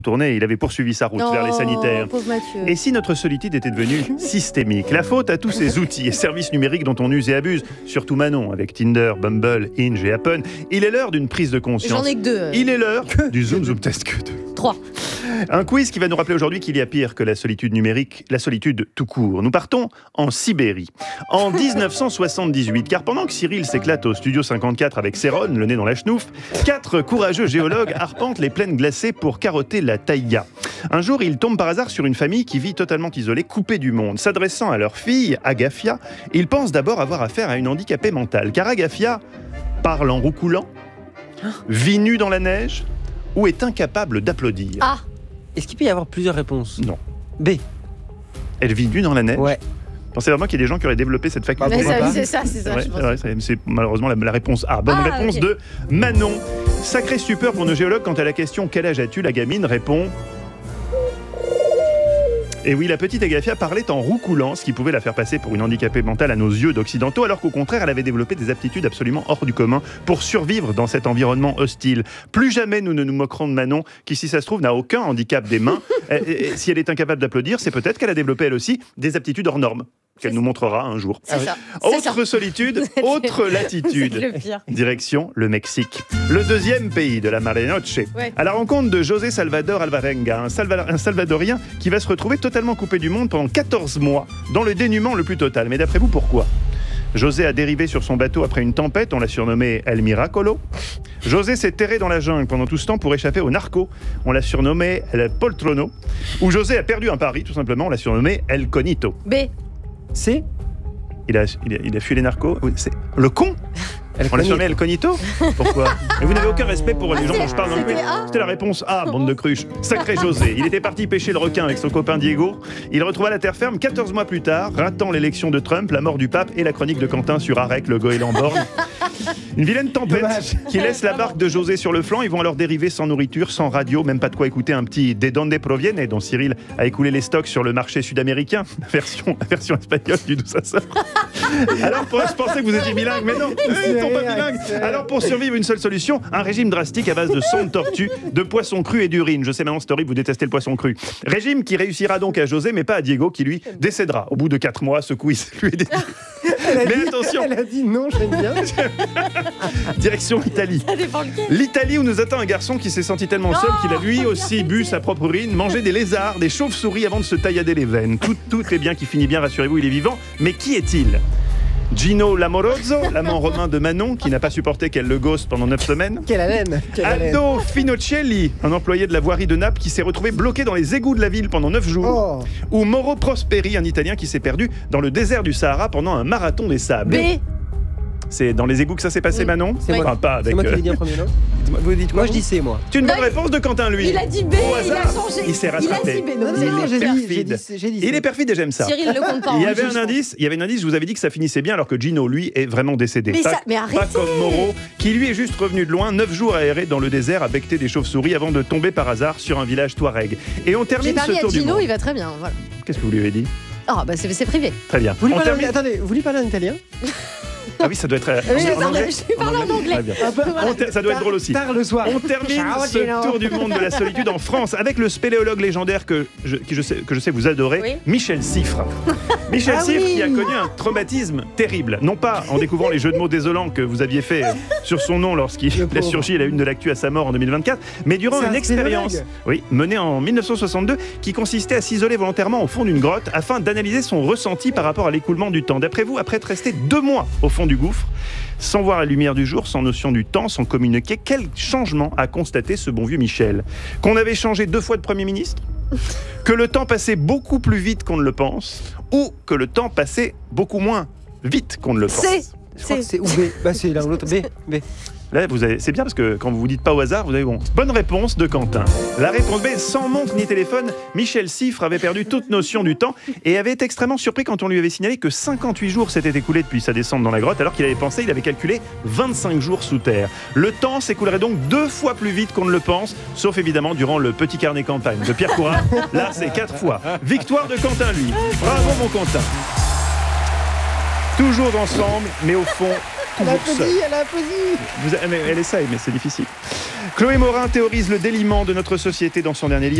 tourné, il avait poursuivi sa route vers les sanitaires. Pauvre Mathieu. Et si notre solitude était devenue systémique? La faute à tous ces outils et services numériques dont on use et abuse, surtout Manon, avec Tinder, Bumble, Hinge et Happn. Il est l'heure d'une prise de conscience. J'en ai que 2. Il est l'heure du Zoom Test que 2. 3. Un quiz qui va nous rappeler aujourd'hui qu'il y a pire que la solitude numérique, la solitude tout court. Nous partons en Sibérie, en 1978, car pendant que Cyril s'éclate au Studio 54 avec Céron, le nez dans la chenouf, 4 courageux géologues arpentent les plaines glacées pour carotter la taïga. Un jour, ils tombent par hasard sur une famille qui vit totalement isolée, coupée du monde. S'adressant à leur fille, Agafia, ils pensent d'abord avoir affaire à une handicapée mentale, car Agafia parle en roucoulant, vit nue dans la neige ou est incapable d'applaudir. Ah. Est-ce qu'il peut y avoir plusieurs réponses? Non. B. Elle vit nue dans la neige. Ouais. Pensez vraiment qu'il y a des gens qui auraient développé cette faculté. Mais pourquoi pas c'est ça. Ouais, Je pense. c'est malheureusement la réponse A. Bonne réponse ok. de Manon. Sacré stupeur pour nos géologues quand à la question « Quel âge as-tu ?» la gamine répond... Et oui, la petite Agafia parlait en roucoulant, ce qui pouvait la faire passer pour une handicapée mentale à nos yeux d'occidentaux, alors qu'au contraire, elle avait développé des aptitudes absolument hors du commun pour survivre dans cet environnement hostile. Plus jamais nous ne nous moquerons de Manon, qui, si ça se trouve, n'a aucun handicap des mains. Et si elle est incapable d'applaudir, c'est peut-être qu'elle a développé elle aussi des aptitudes hors normes, qu'elle nous montrera un jour. C'est ça. Autre solitude, autre latitude. C'est le pire. Direction le Mexique. Le deuxième pays de la Mare Noche. Ouais. À la rencontre de José Salvador Alvarenga, un Salvadorien qui va se retrouver totalement coupé du monde pendant 14 mois, dans le dénuement le plus total. Mais d'après vous, pourquoi ? José a dérivé sur son bateau après une tempête, on l'a surnommé El Miracolo. José s'est terré dans la jungle pendant tout ce temps pour échapper aux narcos, on l'a surnommé El Poltrono. Ou José a perdu un pari, tout simplement, on l'a surnommé El Conito. B. C. Il a fui les narcos. Oui, c'est le con. On l'a surnommé El Conito. Pourquoi? Et vous n'avez aucun respect pour les gens dont je parle dans le quiz. C'était la réponse A, bande de cruches. Sacré José. Il était parti pêcher le requin avec son copain Diego. Il retrouva la terre ferme 14 mois plus tard, ratant l'élection de Trump, la mort du pape et la chronique de Quentin sur Arec, le goéland borgne. Une vilaine tempête qui laisse la barque de José sur le flanc. Ils vont alors dériver sans nourriture, sans radio, même pas de quoi écouter un petit De Donde Proviene dont Cyril a écoulé les stocks sur le marché sud-américain. La version espagnole du D'où ça sort. Alors, je pensais que vous étiez bilingue, mais non, ils sont pas bilingues. Alors, pour survivre, une seule solution, un régime drastique à base de sang de tortue, de poisson cru et d'urine. Je sais maintenant, c'est horrible, vous détestez le poisson cru. Régime qui réussira donc à José, mais pas à Diego, qui lui décédera au bout de 4 mois. Ce quiz lui est dédié. Mais attention, Elle a dit non, j'aime bien. direction Italie. Ça dépend lequel. L'Italie où nous attend un garçon qui s'est senti tellement seul qu'il a lui aussi bu sa propre urine, mangé des lézards, des chauves-souris avant de se taillader les veines. Tout est bien qui finit bien, rassurez-vous, il est vivant. Mais qui est-il ? Gino Lamorozzo, l'amant romain de Manon, qui n'a pas supporté qu'elle le ghost pendant 9 semaines. Quelle haleine. Aldo Finocelli, un employé de la voirie de Naples qui s'est retrouvé bloqué dans les égouts de la ville pendant 9 jours. Oh. Ou Mauro Prosperi, un Italien qui s'est perdu dans le désert du Sahara pendant un marathon des sables. B. C'est dans les égouts que ça s'est passé, Manon? C'est moi. Enfin, pas avec... C'est moi qui l'ai dit en premier, non? Vous dites quoi? Moi, je dis C, moi. C'est une bonne Non, réponse de Quentin, lui. Il a dit B, Au il a hasard. changé. Il s'est Il a rattrapé. dit B, Non, donc non, Il j'ai est dit perfide. C. Il est perfide et j'aime ça. Cyril le compte pas. Il y en avait jugement. un indice, je vous avais dit que ça finissait bien alors que Gino, lui, est vraiment décédé. Mais Pas, ça- mais pas arrêtez. comme Moreau, qui lui est juste revenu de loin, 9 jours à errer dans le désert à becter des chauves-souris avant de tomber par hasard sur un village touareg. Et on J'ai termine parlé ce à tour du Gino, monde. il va très bien. Voilà. Qu'est-ce que vous lui avez dit? Ah, bah c'est privé. Très bien. Vous lui On parlez termine... Attendez, vous lui parlez en italien? Ah oui, ça doit être... Oui, en anglais. je lui parle en anglais. Très bien. Voilà. Ça doit être drôle aussi. Tard le soir. On termine Ciao, ce Gino. tour du monde de la solitude en France avec le spéléologue légendaire que je sais vous adorez, Oui. Michel Siffre. Michel Ah Siffre oui. qui a connu un traumatisme terrible. Non pas en découvrant les jeux de mots désolants que vous aviez fait sur son nom lorsqu'il Le a pauvre. surgi à la une de l'actu à sa mort en 2024, mais durant C'est une un expérience spéléologue. menée en 1962 qui consistait à s'isoler volontairement au fond d'une grotte afin d'analyser son ressenti par rapport à l'écoulement du temps. D'après vous, après être resté 2 mois au fond du gouffre, sans voir la lumière du jour, sans notion du temps, sans communiquer, quel changement a constaté ce bon vieux Michel? Qu'on avait changé 2 fois de Premier ministre? Que le temps passait beaucoup plus vite qu'on ne le pense? Ou que le temps passait beaucoup moins vite qu'on ne le pense? C. Je crois que c'est ou B. Bah, c'est l'un ou l'autre. B. Là, c'est bien parce que quand vous vous dites pas au hasard, vous avez bon. Bonne réponse de Quentin. La réponse B, sans montre ni téléphone, Michel Siffre avait perdu toute notion du temps et avait été extrêmement surpris quand on lui avait signalé que 58 jours s'étaient écoulés depuis sa descente dans la grotte, alors qu'il il avait calculé 25 jours sous terre. Le temps s'écoulerait donc 2 fois plus vite qu'on ne le pense, sauf évidemment durant le petit carnet campagne de Pierre Courard. Là, c'est 4 fois. Victoire de Quentin, lui. Bravo, mon Quentin. Toujours ensemble, mais au fond, Elle a toujours seul. applaudi, elle a applaudi. Mais elle essaye, mais c'est difficile. Chloé Morin théorise le déliement de notre société dans son dernier livre.